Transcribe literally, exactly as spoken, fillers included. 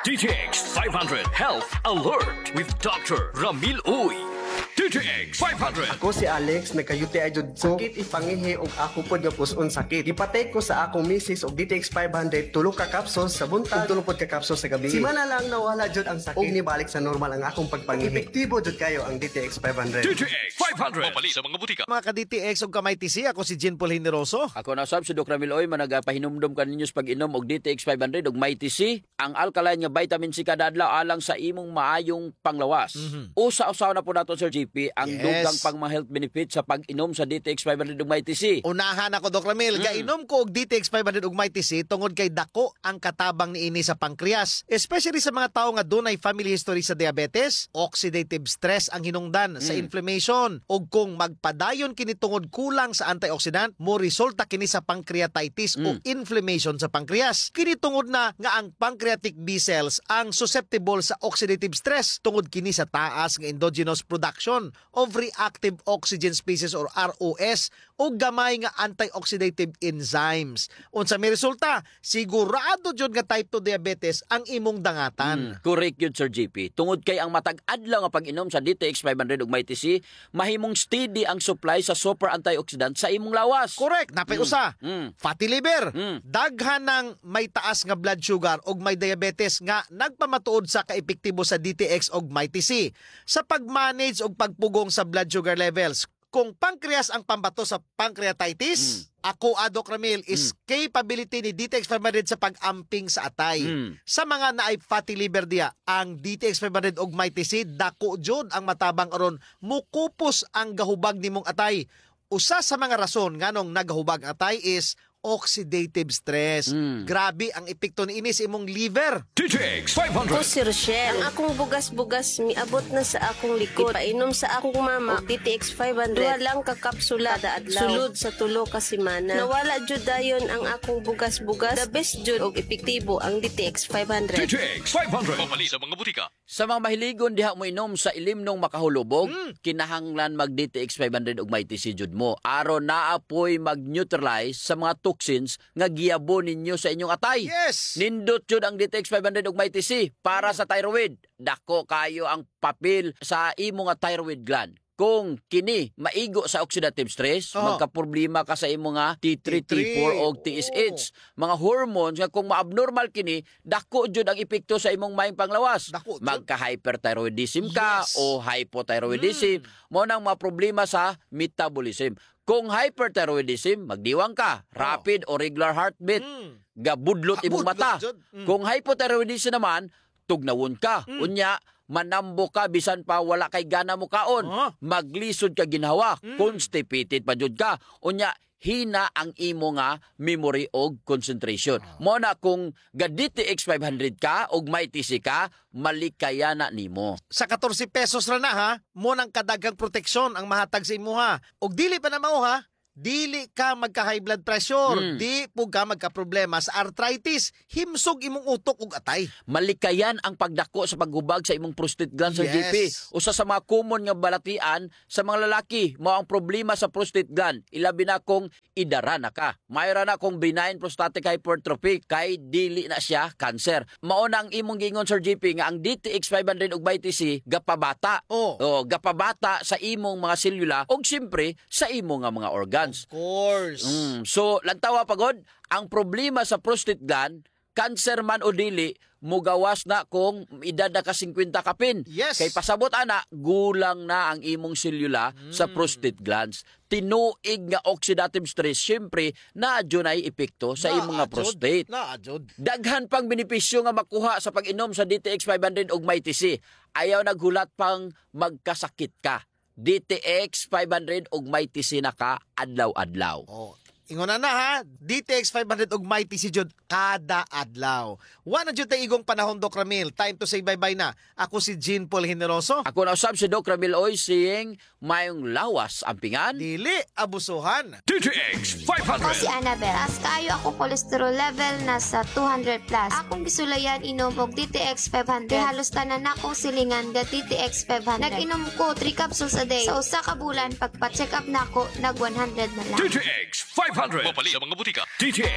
D T X five hundred Health Alert with Doctor Ramil Uy. D T X five hundred. Ako si Alex, nagkayuti ay jud sakit ipangihi og ako pod nga puson sakit. Gipatay ko sa akong misis og D T X five hundred tulo ka capsules sa buntag ug tulo pod ka capsules sa gabi. Simana lang nawala jud ang sakit ug nibalik sa normal ang akong pagpangihi. Epektibo jud kayo ang D T X five hundred. D T X five hundred. Mabali sa mga butika. Mga ka-D T X ug kamay T C, ako si Jean Paul Generoso. Ako na sab si Doc Ramil Oy, managapahinumdum ka ninyo sa pag-inom og D T X five hundred ug may T C, ang alkaline nga vitamin C kada adlaw alang sa imong maayong panglawas. Mhm. Usa-usaw na po nato Sir G P ang Yes. dugang pang mga health benefits sa pag-inom sa D T X five hundred ug may T C. Unahan ako, Doc Ramil. Mm. Gainom ko og D T X five hundred ug may T C tungod kay dako ang katabang niini sa pankreas. Especially sa mga tao nga dunay family history sa diabetes, oxidative stress ang hinungdan sa Mm. inflammation, ug kung magpadayon kini tungod kulang sa antioxidant, mo resulta kini sa pancreatitis o Mm. inflammation sa pankreas. Kini tungod na nga ang pancreatic B cells ang susceptible sa oxidative stress tungod kini sa taas nga endogenous production of reactive oxygen species or R O S o gamay nga antioxidative enzymes. Unsa may resulta, sigurado jud nga type two diabetes ang imong dangatan. Mm, correct yun Sir G P. Tungod kay ang matag adlaw nga pag-inom sa D T X five hundred ug may T C, mahimong steady ang supply sa super antioxidant sa imong lawas. Correct, napay usa. Mm. Fatty liver, Mm. daghan ng may taas nga blood sugar ug may diabetes nga nagpamatuod sa kaepektibo sa D T X ug may T C sa pag-manage ug pagpugong sa blood sugar levels. Kung pancreas ang pambato sa pancreatitis, ako Doc Ramil is capability ni D T X five hundred sa pag-amping sa atay. Mm. Sa mga naay fatty liver diya, ang D T X five hundred ug may T C dako jud ang matabang aron mukupos ang gahubag nimong atay. Usa sa mga rason nganong nagahubag ang atay is oxidative stress. Mm. Grabe ang epekto niini sa imong liver. D T X five hundred. Ako si Rochelle. Ang akong bugas-bugas miabot na sa akong likod. Painom sa akong mama og D T X five hundred. Duha lang ka kapsula kada adlaw. Sulod sa tulo ka semana. Nawala jud dayon ang akong bugas-bugas. The best jud og epektibo ang D T X five D hundred. T X five hundred. Mabali sa mga butika. Sa mga mahiligon diha mo inom sa ilimnong makahulubog, Mm. kinahanglan mag D T X five hundred ug may T C jud mo aron naapoy mag-neutralize sa mga toxins nga giyabo ninyo sa inyong atay. Yes. Nindot jud ang D T X five hundred ug may T C para sa thyroid. Dako kayo ang papel sa imo nga thyroid gland. Kung kini maigo sa oxidative stress, Oh. magkaproblema ka sa imo nga T three, T four o T S H. Mga hormones nga kung ma-abnormal kini, dako jud ang epekto sa imong maayong panglawas. Dako jud. Magka-hyperthyroidism ka Yes. o hypothyroidism, mo nang mga problema sa metabolism. Kung hyperthyroidism, magdiwang ka, rapid o regular heartbeat, Mm. gabudlot imong Gabudlot mata. jud. Mm. Kung hypothyroidism naman, tugnawon ka. Unya, manambo ka bisan pa wala kay gana mo kaon. Ah. Maglisod ka ginhawa, Mm. constipated pa jud ka. Unya, hina ang imo nga memory og concentration. Ah. Mo na kung ga D T X five hundred ka og may T C ka, malikaya na nimo. Sa fourteen pesos ra na ha, mo nang kadagang proteksyon ang mahatag sa imo ha. Og dili pa na mao ha, dili ka magka-high blood pressure, Mm. di po ka magka-problema sa arthritis, himsog imong utok ug atay. Malikayan ang pagdako sa paghubag sa imong prostate gland sa Yes. G P. Usa sa mga common nga balatian sa mga lalaki mao ang problema sa prostate gland. Ilabi na kung idara na ka. Mayroon na kung benign prostatic hypertrophy kay dili na siya cancer. Mao na ang imong gingon Sir G P nga ang D T X five hundred ug may T C gapabata. Oh. O gapabata sa imong mga selula ug siyempre sa imong nga mga organs. Of course. Mm. So, lantawa pagod, ang problema sa prostate gland, cancer man o dili, mugawas na kung edad na ka fifty kapin. Yes. Kay pasabot ana, gulang na ang imong selula sa prostate glands. Tinuig nga oxidative stress, syempre, naadyo na epekto sa imong nga prostate. Naadjod. Daghan pang benepisyo nga makuha sa pag-inom sa D T X five hundred ug may T C. Ayaw naghulat pang magkasakit ka. D T X five hundred ug may T C na ka adlaw-adlaw. Oh, ingon na na ha, D T X five hundred ug may T C jud kada adlaw. Wa na jud tay igong panahon, Doc Ramil. Time to say bye-bye na. Ako si Jean Paul Generoso. Ako na usab si Doc Ramil Oy saying mayong lawas ampingan. Dili abusuhan. D T X five Ako hundred. si Annabel. Taas kaayo ako cholesterol level nasa two hundred plus. Akong gisulayan inom og D T X five hundred. Kay halos tanan akong silingan ga D T X five hundred. Nag-inom ko three capsules a day. Sa usa ka bulan pagpa-check up nako nag one hundred na lang. D T X five hundred. Mabali sa mga butika. D T X